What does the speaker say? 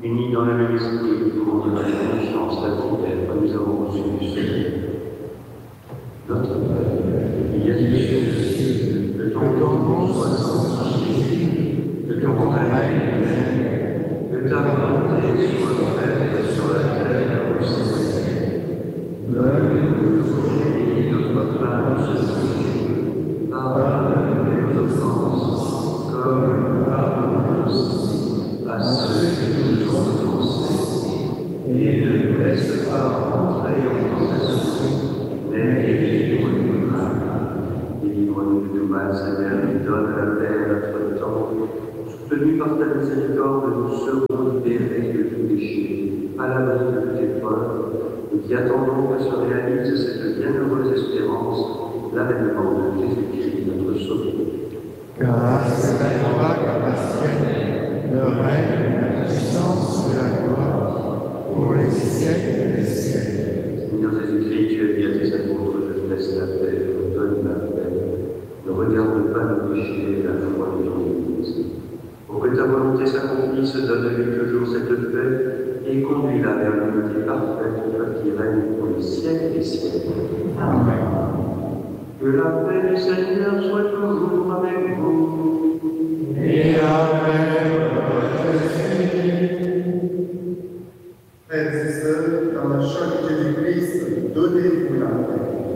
Unis dans le même esprit, pour dire à la conscience la prière que nous avons reçue du Seigneur. Notre Père, qui es aux cieux, que ton nom soit sanctifié, que ton règne vienne, que ta volonté soit faite sur la terre aussi. Donne-nous aujourd'hui notre pain de ce jour. Pardonne-nous nos offenses, comme nous pardonnons aussi à ceux qui nous ont offensés. Et ne nous laisse pas entrer en tentation, mais délivre-nous du mal. Délivre-nous du tout mal, Seigneur, et donne la paix à notre temps. Soutenus par ta miséricorde, nous serons libérés de tout péché, à l'abri de toute épreuve, et qui attendons que se réalise cette bienheureuse espérance, l'avènement de Jésus-Christ, notre Sauveur. Grâce à toi, Capacienne, le règne, la puissance et la gloire, pour les siècles des siècles. Seigneur Jésus-Christ, tu as dit à tes apôtres, je te laisse la paix, je te donne la paix. Ne regarde pas nos péchés et la foi de ton Église. Pour que ta volonté s'accomplisse, donne-lui toujours cette paix et conduis-la vers l'unité parfaite qui règne pour les siècles des siècles. Amen. Que la paix du Seigneur soit toujours avec vous.